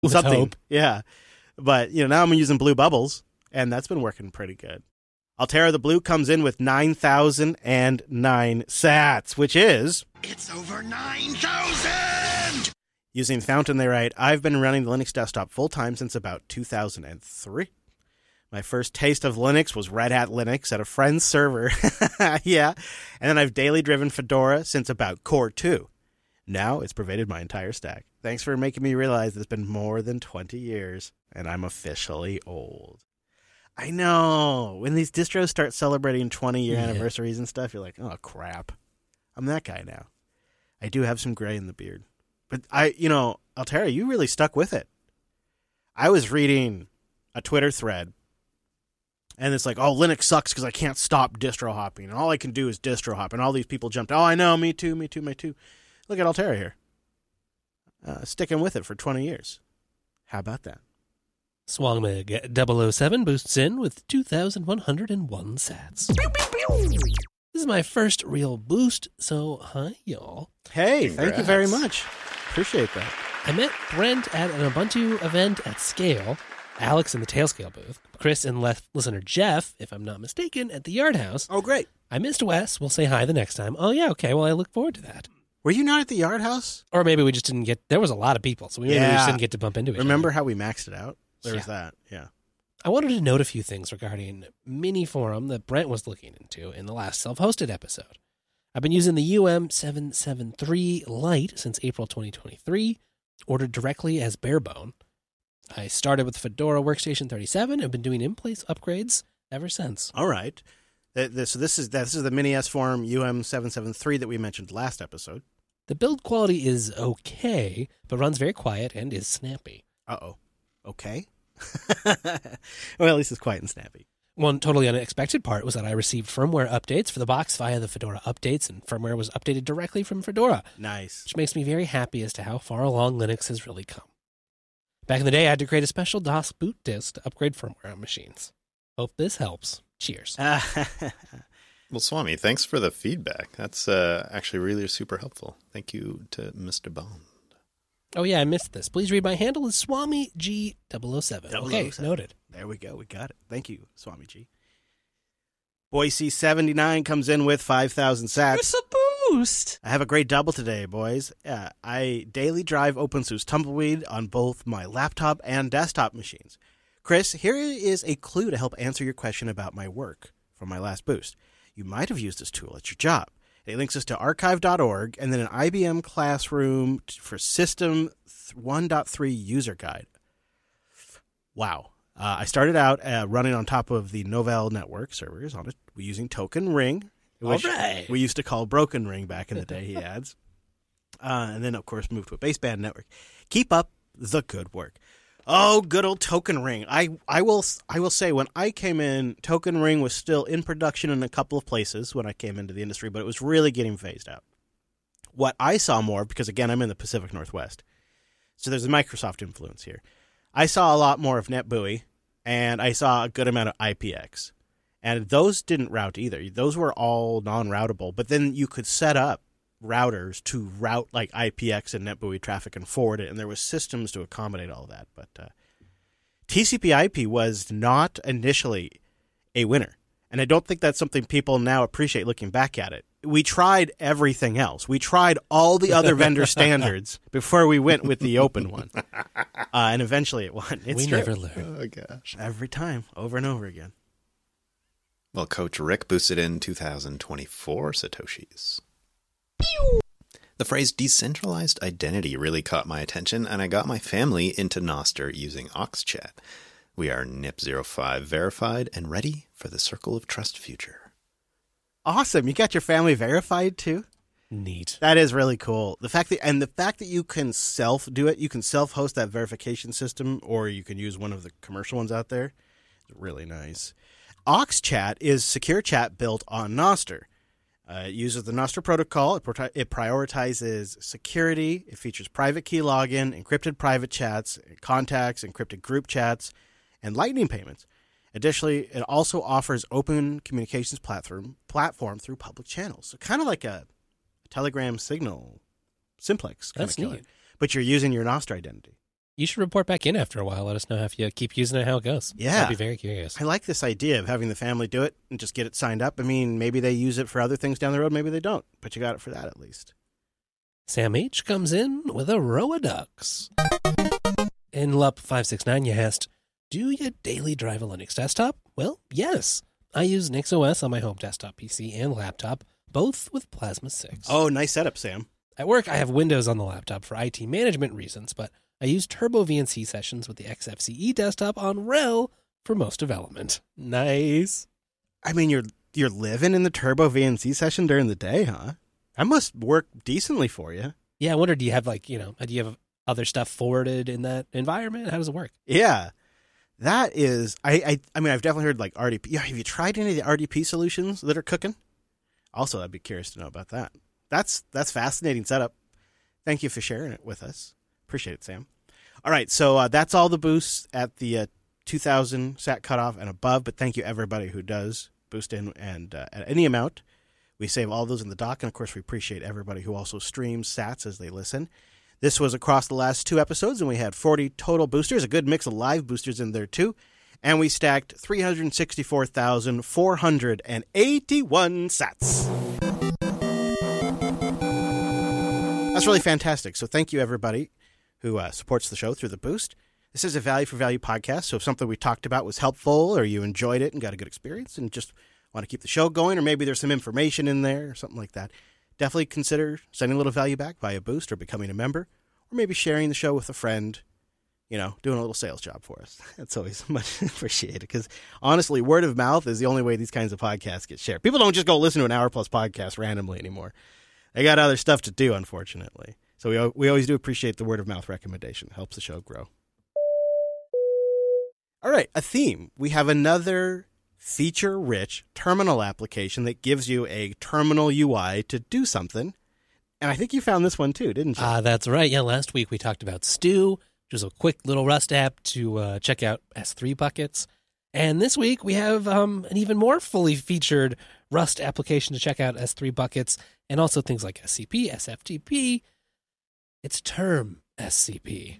With something. hope. Yeah. But, now I'm using Blue Bubbles, and that's been working pretty good. Altera the Blue comes in with 9,009 sats, which is... It's over 9,000! Using Fountain, they write, I've been running the Linux desktop full-time since about 2003. My first taste of Linux was Red Hat Linux at a friend's server. Yeah. And then I've daily driven Fedora since about Core 2. Now it's pervaded my entire stack. Thanks for making me realize it's been more than 20 years, and I'm officially old. I know. When these distros start celebrating 20-year anniversaries and stuff, you're like, oh, crap. I'm that guy now. I do have some gray in the beard. But Altera, you really stuck with it. I was reading a Twitter thread, and it's like, oh, Linux sucks because I can't stop distro hopping, and all I can do is distro hop. And all these people jumped, oh, I know, me too. Look at Altera here. Sticking with it for 20 years. How about that? Swangmig 007 boosts in with 2,101 sats. This is my first real boost, so hi, y'all. Hey, Congrats. Thank you very much. Appreciate that. I met Brent at an Ubuntu event at Scale, Alex in the Tailscale booth, Chris and listener Jeff, if I'm not mistaken, at the Yard House. Oh, great. I missed Wes. We'll say hi the next time. Oh, yeah, okay. Well, I look forward to that. Were you not at the Yard House? Or maybe we just didn't get... There was a lot of people, so maybe we just didn't get to bump into each Remember other. how we maxed it out? There was that, yeah. I wanted to note a few things regarding Mini Forum that Brent was looking into in the last self-hosted episode. I've been using the UM773 Lite since April 2023, ordered directly as barebone. I started with Fedora Workstation 37 and been doing in-place upgrades ever since. All right. So this is the Mini S Forum UM773 that we mentioned last episode. The build quality is okay, but runs very quiet and is snappy. Uh-oh. Okay. Well, at least it's quiet and snappy. One totally unexpected part was that I received firmware updates for the box via the Fedora updates, and firmware was updated directly from Fedora. Nice. Which makes me very happy as to how far along Linux has really come. Back in the day, I had to create a special DOS boot disk to upgrade firmware on machines. Hope this helps. Cheers. Well, Swami, thanks for the feedback. That's actually really super helpful. Thank you to Mr. Bond. Oh, yeah, I missed this. Please read my handle is SwamiG007. Okay, 007. noted. There we go. We got it. Thank you, Swami G. Boise 79 comes in with 5,000 sats. It's a boost. I have a great double today, boys. I daily drive OpenSUSE Tumbleweed on both my laptop and desktop machines. Chris, here is a clue to help answer your question about my work from my last boost. You might have used this tool at your job. It links us to archive.org and then an IBM Classroom for System 1.3 user guide. Wow. I started out running on top of the Novell network servers on it using Token Ring, which we used to call Broken Ring back in the day, he adds. And then, of course, moved to a baseband network. Keep up the good work. Oh, good old Token Ring. I will say, when I came in, Token Ring was still in production in a couple of places when I came into the industry, but it was really getting phased out. What I saw more, because again, I'm in the Pacific Northwest, so there's a Microsoft influence here. I saw a lot more of NetBEUI, and I saw a good amount of IPX. And those didn't route either. Those were all non-routable, but then you could set up routers to route like IPX and NetBEUI traffic and forward it, and there was systems to accommodate all of that. But TCP/IP was not initially a winner, and I don't think that's something people now appreciate looking back at it. We tried everything else. We tried all the other vendor standards before we went with the open one, and eventually it won. It's true. Never learn. Oh, gosh. Every time, over and over again. Well, Coach Rick boosted in 2024 Satoshis. The phrase decentralized identity really caught my attention, and I got my family into Nostr using Oxchat. We are NIP05 verified and ready for the Circle of Trust future. Awesome. You got your family verified too? Neat. That is really cool. The fact that you can self-do it, you can self-host that verification system, or you can use one of the commercial ones out there, is really nice. Oxchat is secure chat built on Nostr. It uses the Nostr protocol. It prioritizes security. It features private key login, encrypted private chats, contacts, encrypted group chats, and Lightning payments. Additionally, it also offers open communications platform through public channels. So kind of like a Telegram Signal Simplex kind That's of killer. neat. But you're using your Nostr identity. You should report back in after a while. Let us know if you keep using it, how it goes. Yeah. I'd be very curious. I like this idea of having the family do it and just get it signed up. I mean, maybe they use it for other things down the road. Maybe they don't, but you got it for that at least. Sam H. comes in with a row of ducks. In LUP 569, you asked, do you daily drive a Linux desktop? Well, yes. I use NixOS on my home desktop PC and laptop, both with Plasma 6. Oh, nice setup, Sam. At work, I have Windows on the laptop for IT management reasons, but I use Turbo VNC sessions with the XFCE desktop on RHEL for most development. Nice. I mean, you're living in the Turbo VNC session during the day, huh? That must work decently for you. Yeah, I wonder, do you have do you have other stuff forwarded in that environment? How does it work? Yeah. That is, I mean, I've definitely heard like RDP. Yeah, have you tried any of the RDP solutions that are cooking? Also, I'd be curious to know about that. That's fascinating setup. Thank you for sharing it with us. Appreciate it, Sam. All right, so that's all the boosts at the 2,000 sat cutoff and above, but thank you everybody who does boost in and at any amount. We save all those in the doc, and of course we appreciate everybody who also streams sats as they listen. This was across the last 2 episodes, and we had 40 total boosters, a good mix of live boosters in there too, and we stacked 364,481 sats. That's really fantastic. So thank you, everybody who supports the show through the boost. This is a value for value podcast, so if something we talked about was helpful or you enjoyed it and got a good experience and just want to keep the show going, or maybe there's some information in there or something like that, definitely consider sending a little value back via boost or becoming a member, or maybe sharing the show with a friend, doing a little sales job for us. That's always much appreciated because, honestly, word of mouth is the only way these kinds of podcasts get shared. People don't just go listen to an hour-plus podcast randomly anymore. They got other stuff to do, unfortunately. So we always do appreciate the word of mouth recommendation. It helps the show grow. All right, a theme. We have another feature-rich terminal application that gives you a terminal UI to do something. And I think you found this one too, didn't you? That's right. Yeah, last week we talked about Stew, which is a quick little Rust app to check out S3 buckets. And this week we have an even more fully featured Rust application to check out S3 buckets and also things like SCP, SFTP. It's Term SCP.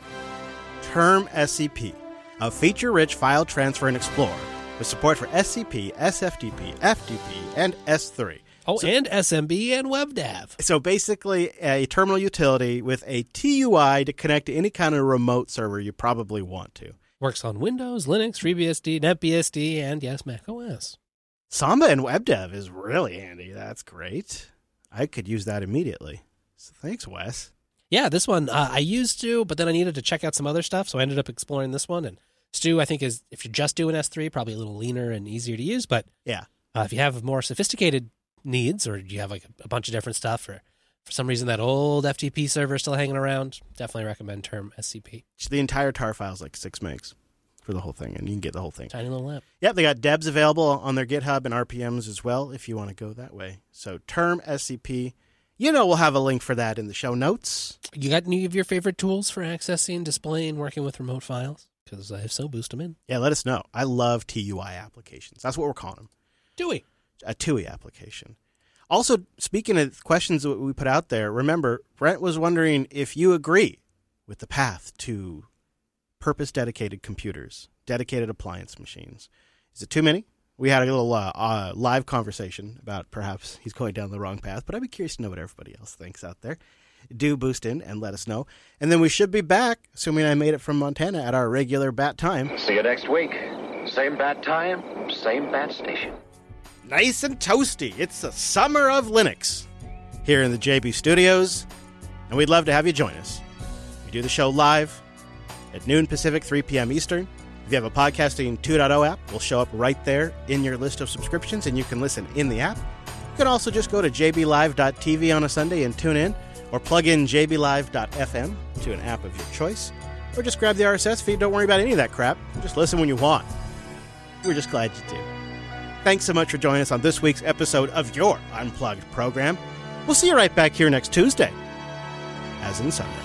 Term SCP, a feature-rich file transfer and explorer with support for SCP, SFTP, FTP, and S3. Oh, so, and SMB and WebDAV. So basically a terminal utility with a TUI to connect to any kind of remote server you probably want to. Works on Windows, Linux, FreeBSD, NetBSD, and yes, Mac OS. Samba and WebDAV is really handy. That's great. I could use that immediately. So thanks, Wes. Yeah, this one I used to, but then I needed to check out some other stuff, so I ended up exploring this one. And Stew, I think, is, if you're just doing S3, probably a little leaner and easier to use. But yeah, if you have more sophisticated needs, or you have like a bunch of different stuff, or for some reason that old FTP server is still hanging around, definitely recommend Term SCP. The entire tar file is like 6 megs for the whole thing, and you can get the whole thing. Tiny little app. Yep, they got debs available on their GitHub and RPMs as well if you want to go that way. So Term SCP, we'll have a link for that in the show notes. You got any of your favorite tools for accessing, displaying, working with remote files? Because if so, boost them in. Yeah, let us know. I love TUI applications. That's what we're calling them. TUI. A TUI application. Also, speaking of questions that we put out there, remember, Brent was wondering if you agree with the path to purpose-dedicated computers, dedicated appliance machines. Is it too many? We had a little live conversation about perhaps he's going down the wrong path, but I'd be curious to know what everybody else thinks out there. Do boost in and let us know. And then we should be back, assuming I made it from Montana, at our regular bat time. See you next week. Same bat time, same bat station. Nice and toasty. It's the summer of Linux here in the JB Studios, and we'd love to have you join us. We do the show live at noon Pacific, 3 p.m. Eastern. If you have a Podcasting 2.0 app, we'll show up right there in your list of subscriptions, and you can listen in the app. You can also just go to jblive.tv on a Sunday and tune in, or plug in jblive.fm to an app of your choice, or just grab the RSS feed. Don't worry about any of that crap. Just listen when you want. We're just glad you do. Thanks so much for joining us on this week's episode of your Unplugged program. We'll see you right back here next Tuesday, as in Sunday.